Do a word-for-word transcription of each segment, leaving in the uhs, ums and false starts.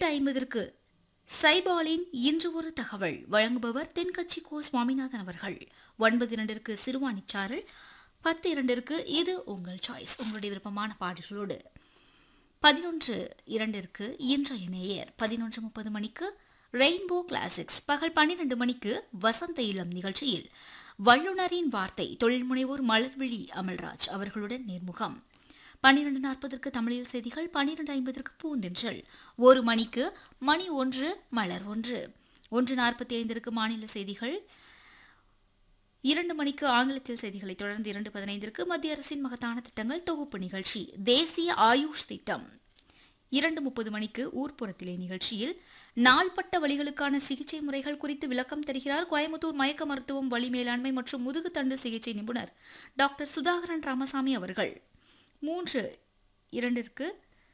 எட்டு ஐம்பதற்கு சைபாலின் இன்று ஒரு தகவல் வழங்குபவர் தென்கட்சி கோ சுவாமிநாதன் அவர்கள். ஒன்பது இரண்டிற்கு சிறுவாணிச்சாரல், பத்து இரண்டிற்கு இது உங்கள் சாய்ஸ் உங்களுடைய விருப்பமான பாடல்களோடு, பதினொன்று இரண்டிற்கு இன்றைய நேயர், பதினொன்று முப்பது மணிக்கு ரெயின்போ கிளாசிக்ஸ், பகல் பன்னிரண்டு மணிக்கு வசந்த இளம் நிகழ்ச்சியில் வல்லுநரின் வார்த்தை தொழில் முனைவோர் மலர்விழி அமல்ராஜ் அவர்களுடன் நேர்முகம். பன்னிரண்டு நாற்பதற்கு தமிழில் செய்திகள், பன்னிரண்டு ஐம்பதற்கு பூந்தென்றல், ஒரு மணிக்கு மணி ஒன்று மலர் ஒன்று, ஒன்று நாற்பத்தி ஐந்திற்கு மாநில செய்திகள், இரண்டு மணிக்கு ஆங்கிலத்தில் செய்திகளை தொடர்ந்து இரண்டு பதினைந்திற்கு மத்திய அரசின் மகத்தான திட்டங்கள் தொகுப்பு நிகழ்ச்சி தேசிய ஆயுஷ் திட்டம். இரண்டு முப்பது மணிக்கு ஊர்ப்புறத்திலே நிகழ்ச்சியில் நாள்பட்ட வலிகளுக்கான சிகிச்சை முறைகள் குறித்து விளக்கம் தருகிறார் கோயம்புத்தூர் மயக்க மருத்துவம், வலி மேலாண்மை மற்றும் முதுகுத்தண்டு சிகிச்சை நிபுணர் டாக்டர் சுதாகரன் ராமசாமி அவர்கள். மூன்று இரண்டிற்கு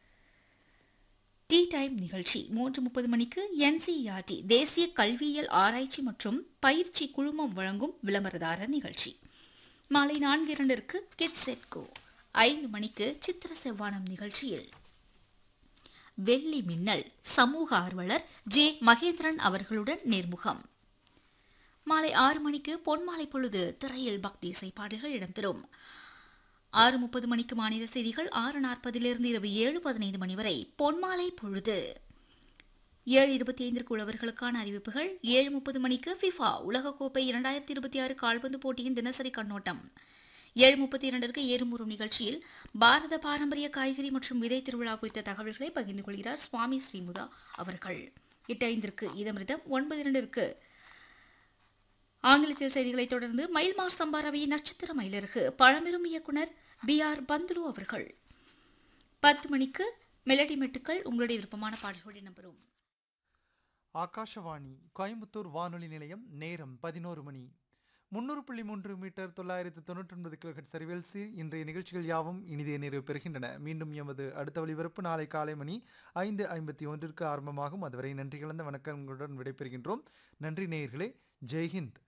டீ டைம் நிகழ்ச்சி. மூன்று முப்பது மணிக்கு என்சிஇஆர்டி தேசிய கல்வியியல் ஆராய்ச்சி மற்றும் பயிற்சி குழுமம் வழங்கும் விளம்பரதாரர் நிகழ்ச்சி. மாலை நான்கு இரண்டிற்கு கிட்ஸ் செட் கோ. ஐந்து மணிக்கு சித்திர செவ்வானம் நிகழ்ச்சியில் வெள்ளி மின்னல் சமூக ஆர்வலர் ஜே மகேந்திரன் அவர்களுடன் நேர்முகம். மாலை ஆறு மணிக்கு பொன்மாலை பொழுது திரையில் பக்தி இசை பாடல்கள் இடம்பெறும். ஆறு முப்பது மணிக்கு மாநில செய்திகள், ஆறு நாற்பதிலிருந்து இரவு ஏழு பதினைந்து மணி வரை பொன்மாலை பொழுது. ஏழு இருபத்தி ஐந்திற்கு உழவர்களுக்கான அறிவிப்புகள். ஏழு முப்பது மணிக்கு ஃபிஃபா உலகக்கோப்பை இரண்டாயிரத்தி இருபத்தி ஆறு கால்பந்து போட்டியின் தினசரி கண்ணோட்டம். ஏழு முப்பத்தி இரண்டிற்கு ஏறுமுறும் நிகழ்ச்சியில் பாரத பாரம்பரிய காய்கறி மற்றும் விதை திருவிழா குறித்த தகவல்களை பகிர்ந்து கொள்கிறார் சுவாமி ஸ்ரீமுதா அவர்கள். எட்டு ஐந்திற்கு இதமிருதம். ஒன்பது இரண்டிற்கு ஆங்கிலத்தில் செய்திகளை தொடர்ந்து மயில்மார் சம்பாரவியின் நட்சத்திர மயிலருக்கு பழம்பெரும் இயக்குனர் பி ஆர் பந்துலு அவர்கள். பத்து மணிக்கு மெலடி மெட்டுக்கள் உங்களுடைய விருப்பமான பாடல்கள் இடம்பெறும். ஆகாஷவாணி கோயம்புத்தூர் வானொலி நிலையம். நேரம் பதினோரு மணி. முன்னூறு புள்ளி மூன்று மீட்டர் தொள்ளாயிரத்து தொண்ணூற்றி ஒன்பது கிலோஹெர்ட்ஸ் சரிவரிசை. இன்றைய நிகழ்ச்சிகள் யாவும் இனிதே நிறைவு பெறுகின்றன. மீண்டும் எமது அடுத்த ஒலிபரப்பு நாளை காலை மணி ஐந்து ஐம்பத்தி ஒன்றிற்கு ஆரம்பமாகும். அதுவரை நன்றி கலந்த வணக்கங்களுடன் விடைபெறுகின்றோம். நன்றி நேயர்களே. ஜெய்ஹிந்த்.